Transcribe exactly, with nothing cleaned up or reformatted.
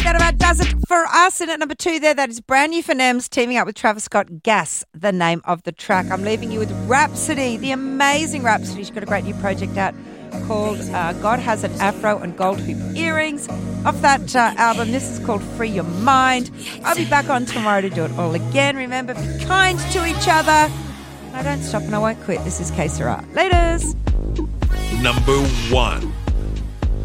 That about does it for us. And at number two there, that is brand new for Nems, teaming up with Travis Scott. Gas, the name of the track. I'm leaving you with Rhapsody, the amazing Rhapsody. She's got a great new project out called uh, God Has an Afro and Gold Hoop Earrings. Off that uh, album, this is called Free Your Mind. I'll be back on tomorrow to do it all again. Remember, be kind to each other. I don't stop and I won't quit. This is K Sarah. Laters. Number one.